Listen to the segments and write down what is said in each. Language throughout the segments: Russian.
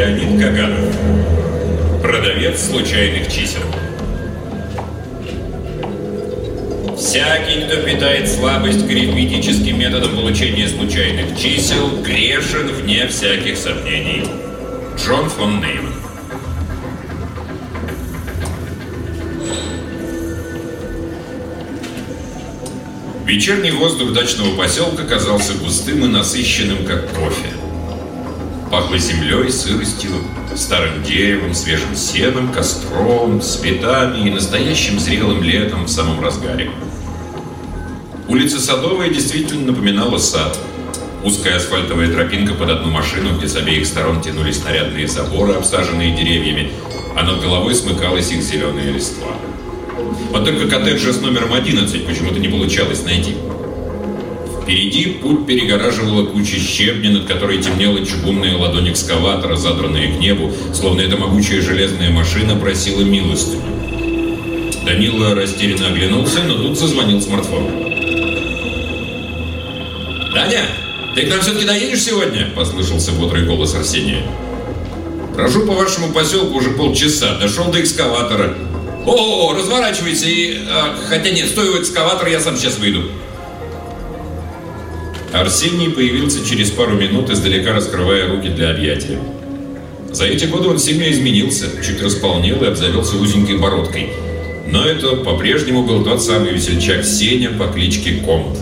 Леонид Каганов, продавец случайных чисел. Всякий, кто питает слабость к арифметическим методам получения случайных чисел, грешен вне всяких сомнений. Джон фон Нейман. Вечерний воздух дачного поселка казался густым и насыщенным, как кофе. Пахло землей, сыростью, старым деревом, свежим сеном, костром, цветами и настоящим зрелым летом в самом разгаре. Улица Садовая действительно напоминала сад. Узкая асфальтовая тропинка под одну машину, где с обеих сторон тянулись нарядные заборы, обсаженные деревьями, а над головой смыкалась их зеленая листва. Вот только коттеджа с номером 11 почему-то не получалось найти. Впереди путь перегораживала куча щебня, над которой темнела чугунная ладонь экскаватора, задранная к небу, словно эта могучая железная машина просила милостыню. Данила растерянно оглянулся, но тут зазвонил смартфон. «Даня, ты к нам все-таки доедешь сегодня?» – послышался бодрый голос Арсения. «Брожу по вашему поселку уже полчаса, дошел до экскаватора». «О, разворачивайся и... хотя нет, стой у экскаватора, я сам сейчас выйду». Арсений появился через пару минут, издалека раскрывая руки для объятия. За эти годы он сильно изменился, чуть располнел и обзавелся узенькой бородкой. Но это по-прежнему был тот самый весельчак Сеня по кличке Комт.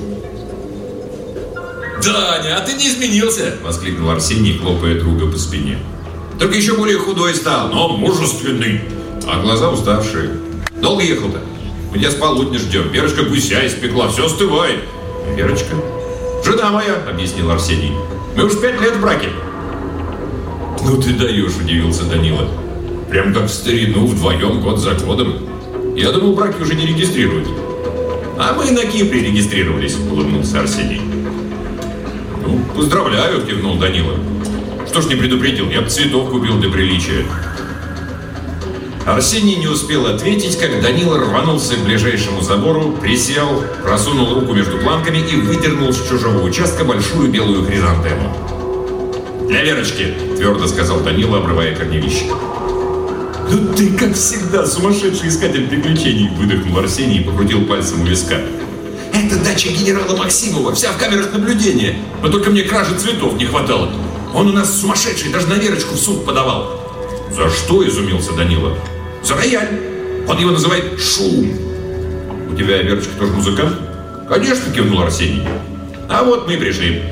«Даня, а ты не изменился!» – воскликнул Арсений, хлопая друга по спине. «Только еще более худой стал, но мужественный, а глаза уставшие. Долго ехал-то? Мы тебя с полудня ждем. Верочка гуся испекла, все остывает». «Верочка?» «Жена моя», — объяснил Арсений. «Мы уж 5 лет в браке». «Ну ты даешь», — удивился Данила. «Прям как в старину, вдвоем, год за годом. Я думал, браки уже не регистрируют». «А мы на Кипре регистрировались», — улыбнулся Арсений. «Ну, поздравляю», — кивнул Данила. «Что ж не предупредил, я бы цветов купил для приличия». Арсений не успел ответить, как Данила рванулся к ближайшему забору, присел, просунул руку между планками и выдернул с чужого участка большую белую хризантему. «Для Верочки», — твердо сказал Данила, обрывая корневище. «Ну ты, как всегда, сумасшедший искатель приключений», — выдохнул Арсений и покрутил пальцем у виска. «Это дача генерала Максимова, вся в камерах наблюдения. Но только мне кражи цветов не хватало. Он у нас сумасшедший, даже на Верочку в суд подавал». «За что?» – изумился Данила. «За рояль. Он его называет Шум». «У тебя, Верочка, тоже музыкант?» «Конечно», – кивнул Арсений. «А вот мы и пришли».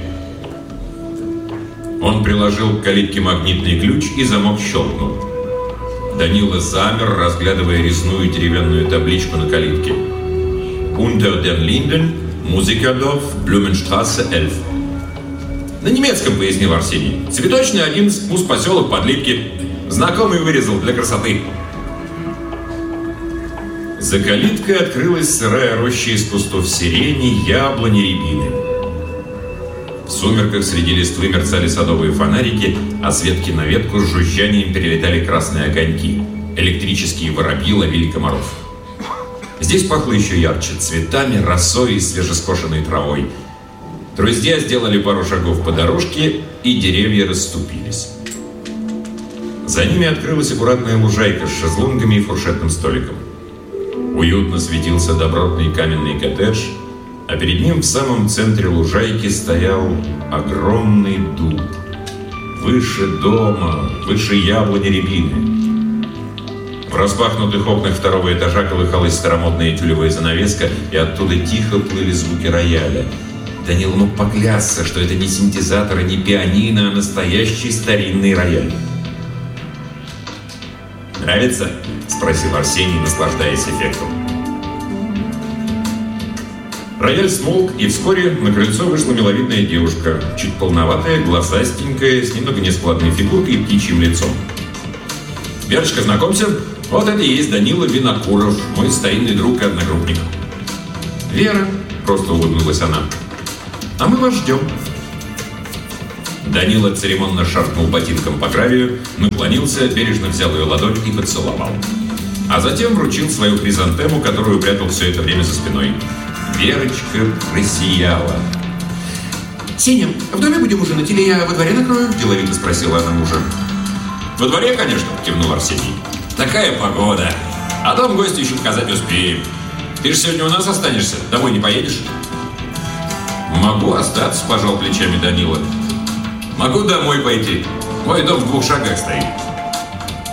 Он приложил к калитке магнитный ключ, и замок щелкнул. Данила замер, разглядывая резную деревянную табличку на калитке. «Unter den Linden, Musikerdorf, Blumenstraße 11». «На немецком», – пояснил Арсений. «Цветочный 11, муз-поселок Подлипки. Знакомый вырезал для красоты». За калиткой открылась сырая роща из кустов сирени, яблони, рябины. В сумерках среди листвы мерцали садовые фонарики, а с ветки на ветку с жужжанием перелетали красные огоньки. Электрические воробьи ловили комаров. Здесь пахло еще ярче цветами, росой и свежескошенной травой. Друзья сделали пару шагов по дорожке, и деревья расступились. За ними открылась аккуратная лужайка с шезлонгами и фуршетным столиком. Уютно светился добротный каменный коттедж, а перед ним в самом центре лужайки стоял огромный дуб. Выше дома, выше яблони рябины. В распахнутых окнах второго этажа колыхалась старомодная тюлевая занавеска, и оттуда тихо плыли звуки рояля. Данила мог поклясться, что это не синтезатор и не пианино, а настоящий старинный рояль. «Нравится?» – спросил Арсений, наслаждаясь эффектом. Рояль смолк, и вскоре на крыльцо вышла миловидная девушка, чуть полноватая, глазастенькая, с немного нескладной фигуркой и птичьим лицом. «Верочка, знакомься, вот это и есть Данила Винокуров, мой старинный друг и одногруппник». «Вера», – просто улыбнулась она, – «а мы вас ждем». Данила церемонно шаркнул ботинком по гравию, наклонился, бережно взял ее ладонь и поцеловал. А затем вручил свою хризантему, которую прятал все это время за спиной. Верочка просияла. «Сеня, в доме будем ужинать или я во дворе накрою?» – деловито спросила она мужа. «Во дворе, конечно», — кивнул Арсений. «Такая погода. А дом гостю еще показать успеем. Ты же сегодня у нас останешься? Домой не поедешь?» «Могу остаться», — пожал плечами Данила. «Могу домой пойти. Мой дом в 2 шагах стоит».